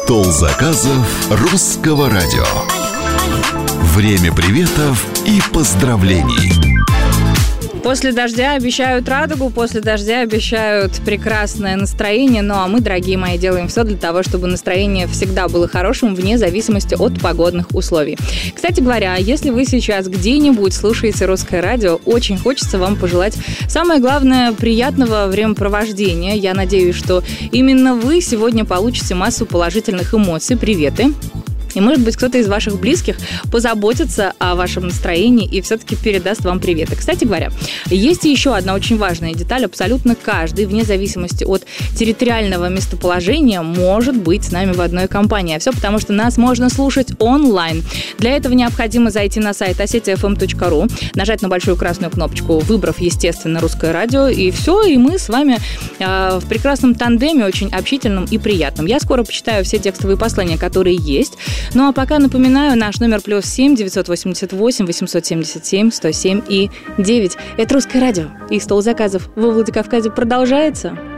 Стол заказов Русского радио. Время приветов и поздравлений. После дождя обещают радугу, после дождя обещают прекрасное настроение. Ну а мы, дорогие мои, делаем все для того, чтобы настроение всегда было хорошим, вне зависимости от погодных условий. Кстати говоря, если вы сейчас где-нибудь слушаете Русское радио, очень хочется вам пожелать, самое главное, приятного времяпровождения. Я надеюсь, что именно вы сегодня получите массу положительных эмоций. Приветы! И, может быть, кто-то из ваших близких позаботится о вашем настроении и все-таки передаст вам приветы. Кстати говоря, есть еще одна очень важная деталь. Абсолютно каждый, вне зависимости от территориального местоположения, может быть с нами в одной компании. А все потому, что нас можно слушать онлайн. Для этого необходимо зайти на сайт osetiafm.ru, нажать на большую красную кнопочку, выбрав, естественно, Русское радио, и все, и мы с вами в прекрасном тандеме, очень общительном и приятном. Я скоро почитаю все текстовые послания, которые есть. Ну а пока напоминаю, наш номер +7 988 877 107 и 9. Это Русское радио. И стол заказов во Владикавказе продолжается.